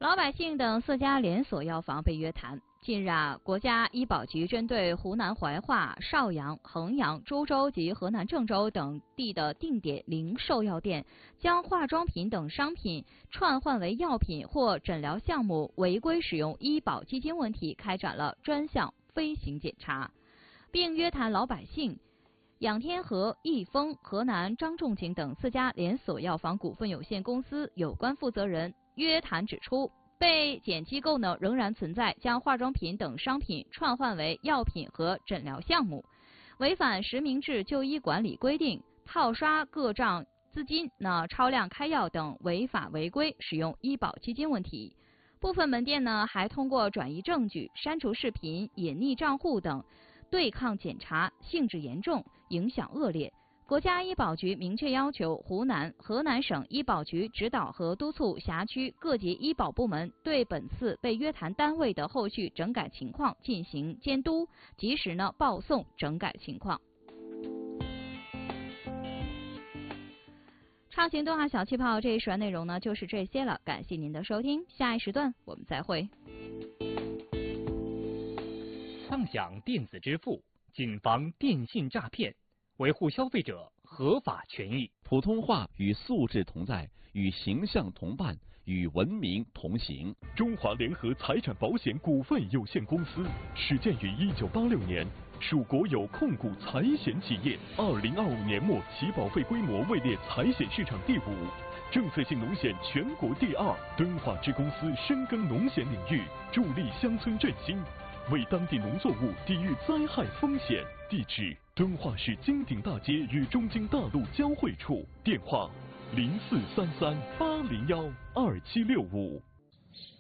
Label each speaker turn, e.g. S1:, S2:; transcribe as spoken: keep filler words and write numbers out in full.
S1: 老百姓等四家连锁药房被约谈。近日啊，国家医保局针对湖南怀化、邵阳、衡阳、株洲及河南郑州等地的定点零售药店，将化妆品等商品串换为药品或诊疗项目违规使用医保基金问题，开展了专项飞行检查，并约谈老百姓。仰天河、益丰、河南张仲景等四家连锁药房股份有限公司有关负责人。约谈指出，被检机构呢仍然存在将化妆品等商品串换为药品和诊疗项目，违反实名制就医管理规定，套刷各账资金呢超量开药等违法违规使用医保基金问题。部分门店呢还通过转移证据、删除视频、隐匿账户等对抗检查，性质严重，影响恶劣。国家医保局明确要求湖南、河南省医保局指导和督促辖区各级医保部门对本次被约谈单位的后续整改情况进行监督，及时呢报送整改情况。畅行动画小气泡这一时段内容呢就是这些了，感谢您的收听，下一时段我们再会。
S2: 畅享电子支付，谨防电信诈骗，维护消费者合法权益。
S3: 普通话与素质同在，与形象同伴，与文明同行。
S4: 中华联合财产保险股份有限公司始建于一九八六年，属国有控股财险企业。二零二五年末起保费规模位列财险市场第五，政策性农险全国第二。敦化支公司深耕农险领域，助力乡村振兴，为当地农作物抵御灾害风险。地址：敦化市金鼎大街与中京大路交汇处。电话：零四三三八零幺二七六五。